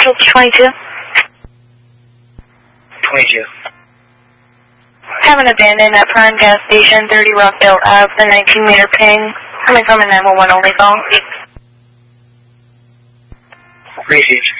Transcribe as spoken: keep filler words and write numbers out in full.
Central twenty-two. twenty-two. Have an abandoned at Prime Gas Station, thirty Rockdale Ave, the nineteen meter ping. Coming from a nine one one only call. Received.